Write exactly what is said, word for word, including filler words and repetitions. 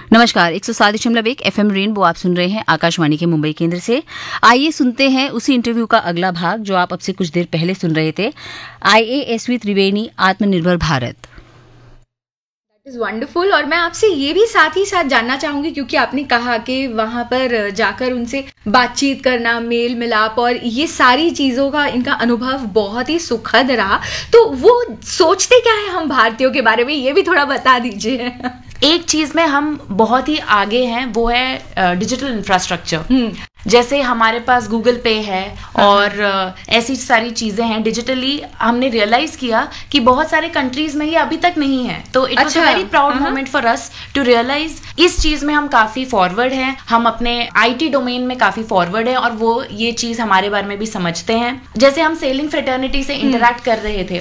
नमस्कार, एक सौ सात दशमलव एक एफ एम रेनबो आप सुन रहे हैं आकाशवाणी के मुंबई केंद्र से। आइए सुनते हैं उसी इंटरव्यू का अगला भाग जो आप अब से कुछ देर पहले सुन रहे थे। आई ए एस वी त्रिवेणी, आत्मनिर्भर भारत। That is wonderful. और मैं आपसे ये भी साथ ही साथ जानना चाहूंगी, क्योंकि आपने कहा कि वहां पर जाकर उनसे बातचीत करना, मेल मिलाप और ये सारी चीजों का इनका अनुभव बहुत ही सुखद रहा, तो वो सोचते क्या है हम भारतीयों के बारे में, ये भी थोड़ा बता दीजिए। एक चीज में हम बहुत ही आगे हैं, वो है डिजिटल इंफ्रास्ट्रक्चर। जैसे हमारे पास गूगल पे है और uh, ऐसी सारी चीजें हैं डिजिटली। हमने रियलाइज किया कि बहुत सारे कंट्रीज में ये अभी तक नहीं है, तो it was a very proud moment for us to realise इस चीज में हम काफी फॉरवर्ड हैं। हम अपने आईटी डोमेन में काफी फॉरवर्ड हैं और वो ये चीज हमारे बारे में भी समझते हैं। जैसे हम सेलिंग फ्रेटर्निटी से इंटरेक्ट कर रहे थे